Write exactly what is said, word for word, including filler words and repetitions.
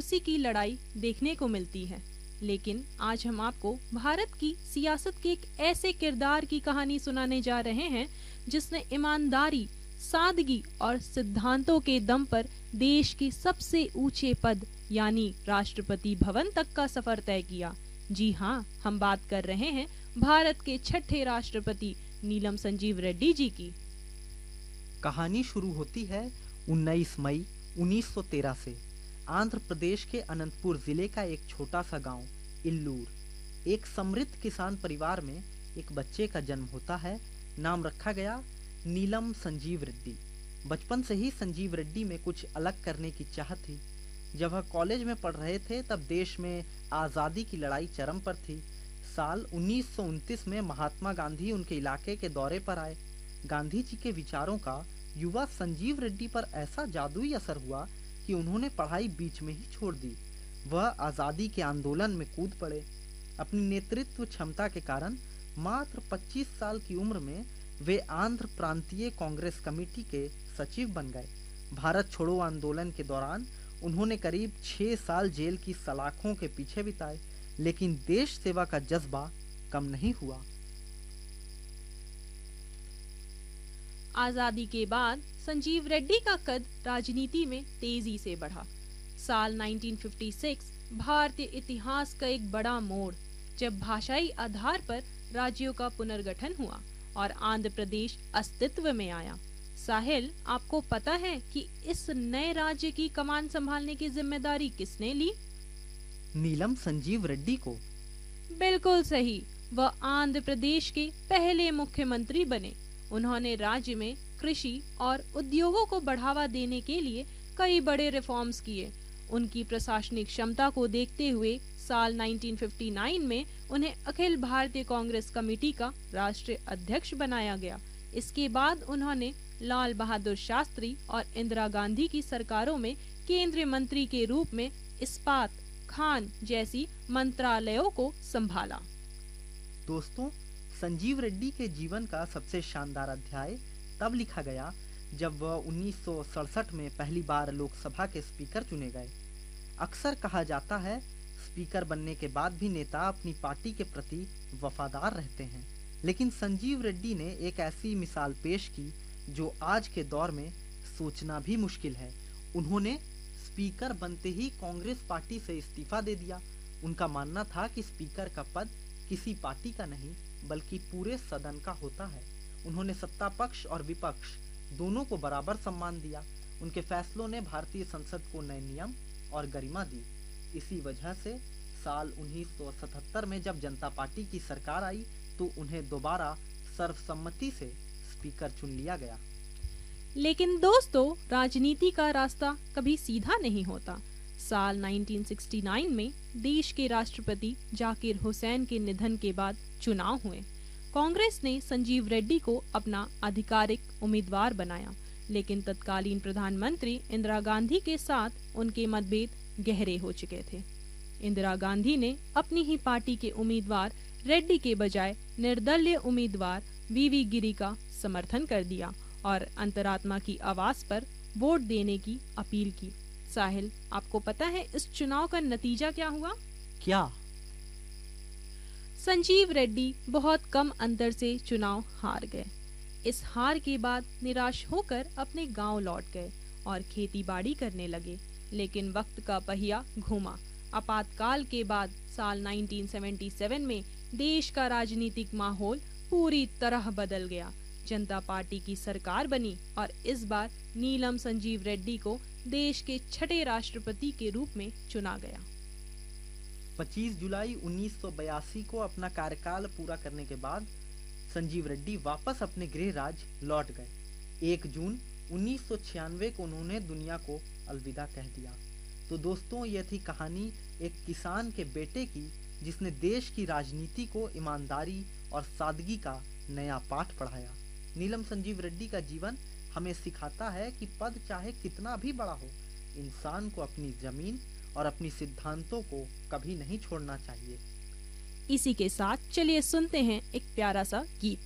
कुर्सी की लड़ाई देखने को मिलती है, लेकिन आज हम आपको भारत की सियासत के एक ऐसे किरदार की कहानी सुनाने जा रहे हैं जिसने ईमानदारी, सादगी और सिद्धांतों के दम पर देश के सबसे ऊंचे पद यानी राष्ट्रपति भवन तक का सफर तय किया। जी हाँ, हम बात कर रहे हैं भारत के छठे राष्ट्रपति नीलम संजीव रेड्डी जी की। कहानी शुरू होती है उन्नीस मई उन्नीस सौ तेरह से। आंध्र प्रदेश के अनंतपुर जिले का एक छोटा सा गांव इल्लूर। एक समृद्ध किसान परिवार में एक बच्चे का जन्म होता है। नाम रखा गया नीलम संजीव रेड्डी। बचपन से ही संजीव रेड्डी में कुछ अलग करने की चाह थी। जब वह कॉलेज में पढ़ रहे थे तब देश में आज़ादी की लड़ाई चरम पर थी। साल उन्नीस सौ उनतीस में महात्मा गांधी उनके इलाके के दौरे पर आए। गांधी जी के विचारों का युवा संजीव रेड्डी पर ऐसा जादुई असर हुआ कि उन्होंने पढ़ाई बीच में ही छोड़ दी। वह आज़ादी के आंदोलन में कूद पड़े। अपनी नेतृत्व क्षमता के कारण मात्र पच्चीस साल की उम्र में वे आंध्र प्रांतीय कांग्रेस कमेटी के सचिव बन गए। भारत छोड़ो आंदोलन के दौरान उन्होंने करीब छह साल जेल की सलाखों के पीछे बिताए, लेकिन देश सेवा का जज्बा कम नहीं हुआ। आजादी के बाद संजीव रेड्डी का कद राजनीति में तेजी से बढ़ा। साल उन्नीस सौ छप्पन भारतीय इतिहास का एक बड़ा मोड़, जब भाषाई आधार पर राज्यों का पुनर्गठन हुआ और आंध्र प्रदेश अस्तित्व में आया। साहिल, आपको पता है कि इस नए राज्य की कमान संभालने की जिम्मेदारी किसने ली? नीलम संजीव रेड्डी को। बिल्कुल सही, वह आंध्र प्रदेश के पहले मुख्यमंत्री बने। उन्होंने राज्य में कृषि और उद्योगों को बढ़ावा देने के लिए कई बड़े रिफॉर्म्स किए। उनकी प्रशासनिक क्षमता को देखते हुए साल उन्नीस सौ उनसठ में उन्हें अखिल भारतीय कांग्रेस कमेटी का राष्ट्रीय अध्यक्ष बनाया गया। इसके बाद उन्होंने लाल बहादुर शास्त्री और इंदिरा गांधी की सरकारों में केंद्रीय मंत्री के रूप में इस्पात, खान जैसी मंत्रालयों को संभाला। दोस्तों, संजीव रेड्डी के जीवन का सबसे शानदार अध्याय तब लिखा गया जब वह उन्नीस सौ सड़सठ में पहली बार लोकसभा के स्पीकर चुने गए। अक्सर कहा जाता है, स्पीकर बनने के बाद भी नेता अपनी पार्टी के प्रति वफादार रहते हैं, लेकिन संजीव रेड्डी ने एक ऐसी मिसाल पेश की जो आज के दौर में सोचना भी मुश्किल है। उन्होंने स्पीकर बनते ही कांग्रेस पार्टी से इस्तीफा दे दिया। उनका मानना था कि स्पीकर का पद किसी पार्टी का नहीं बल्कि पूरे सदन का होता है। उन्होंने सत्ता पक्ष और विपक्ष दोनों को बराबर सम्मान दिया। उनके फैसलों ने भारतीय संसद को नए नियम और गरिमा दी। इसी वजह से साल उन्नीस सौ सतहत्तर में जब जनता पार्टी की सरकार आई तो उन्हें दोबारा सर्वसम्मति से स्पीकर चुन लिया गया। लेकिन दोस्तों, राजनीति का रास्ता कभी सीधा नहीं होता। साल उन्नीस सौ उनहत्तर में देश के राष्ट्रपति जाकिर हुसैन के निधन के बाद चुनाव हुए। कांग्रेस ने संजीव रेड्डी को अपना आधिकारिक उम्मीदवार बनाया, लेकिन तत्कालीन प्रधानमंत्री इंदिरा गांधी के साथ उनके मतभेद गहरे हो चुके थे। इंदिरा गांधी ने अपनी ही पार्टी के उम्मीदवार रेड्डी के बजाय निर्दलीय उम्मीदवार वीवी गिरी का समर्थन कर दिया और अंतरात्मा की आवाज पर वोट देने की अपील की। साहिल, आपको पता है इस चुनाव का नतीजा क्या हुआ? क्या? संजीव रेड्डी बहुत कम अंतर से चुनाव हार गए। इस हार के बाद निराश होकर अपने गांव लौट गए और खेती बाड़ी करने लगे, लेकिन वक्त का पहिया घूमा। आपातकाल के बाद साल उन्नीस सौ सतहत्तर में देश का राजनीतिक माहौल पूरी तरह बदल गया। जनता पार्टी की सरकार बनी और इस बार नीलम संजीव रेड्डी को देश के छठे राष्ट्रपति के रूप में चुना गया। पच्चीस जुलाई उन्नीस सौ बयासी को अपना कार्यकाल पूरा करने के बाद संजीव रेड्डी वापस अपने गृह राज्य लौट गए। एक जून उन्नीस सौ छियानवे को उन्होंने दुनिया को अलविदा कह दिया। तो दोस्तों, यह थी कहानी एक किसान के बेटे की जिसने देश की राजनीति को ईमानदारी और सादगी का नया पाठ पढ़ाया। नीलम संजीव रेड्डी का जीवन हमें सिखाता है कि पद चाहे कितना भी बड़ा हो, इंसान को अपनी जमीन और अपनी सिद्धांतों को कभी नहीं छोड़ना चाहिए। इसी के साथ चलिए सुनते हैं एक प्यारा सा गीत।